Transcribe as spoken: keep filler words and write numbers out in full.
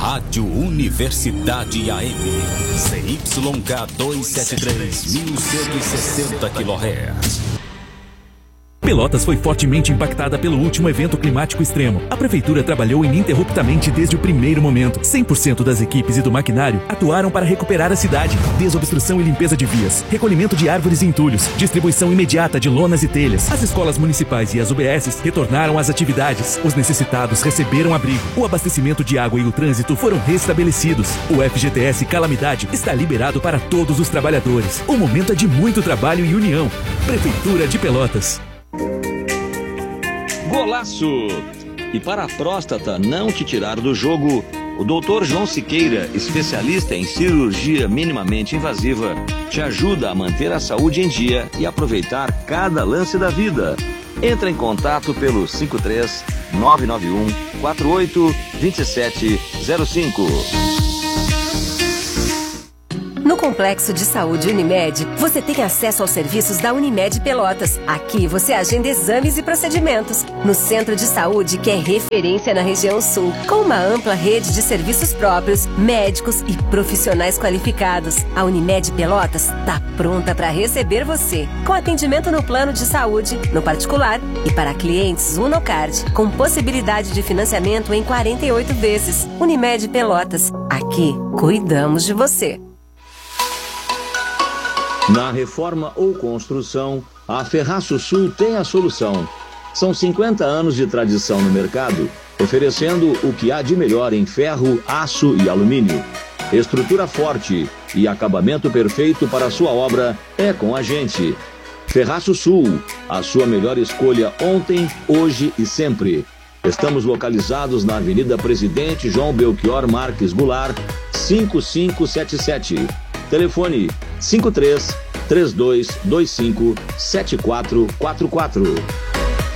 Rádio Universidade A M, C Y K duzentos e setenta e três, mil cento e sessenta quilohertz. Pelotas foi fortemente impactada pelo último evento climático extremo. A prefeitura trabalhou ininterruptamente desde o primeiro momento. cem por cento das equipes e do maquinário atuaram para recuperar a cidade. Desobstrução e limpeza de vias, recolhimento de árvores e entulhos, distribuição imediata de lonas e telhas. As escolas municipais e as U B Ss retornaram às atividades. Os necessitados receberam abrigo. O abastecimento de água e o trânsito foram restabelecidos. O F G T S Calamidade está liberado para todos os trabalhadores. O momento é de muito trabalho e união. Prefeitura de Pelotas. Golaço! E para a próstata não te tirar do jogo, o doutor João Siqueira, especialista em cirurgia minimamente invasiva, te ajuda a manter a saúde em dia e aproveitar cada lance da vida. Entra em contato pelo cinco três nove nove um quatro oito dois sete zero cinco. No Complexo de Saúde Unimed, você tem acesso aos serviços da Unimed Pelotas. Aqui você agenda exames e procedimentos. No Centro de Saúde, que é referência na região sul, com uma ampla rede de serviços próprios, médicos e profissionais qualificados. A Unimed Pelotas está pronta para receber você, com atendimento no plano de saúde, no particular e para clientes Unocard, com possibilidade de financiamento em quarenta e oito vezes. Unimed Pelotas, aqui cuidamos de você. Na reforma ou construção, a Ferraço Sul tem a solução. São cinquenta anos de tradição no mercado, oferecendo o que há de melhor em ferro, aço e alumínio. Estrutura forte e acabamento perfeito para a sua obra é com a gente. Ferraço Sul, a sua melhor escolha ontem, hoje e sempre. Estamos localizados na Avenida Presidente João Belchior Marques Goulart, cinco cinco sete sete. Telefone cinco três três dois dois cinco sete quatro quatro quatro.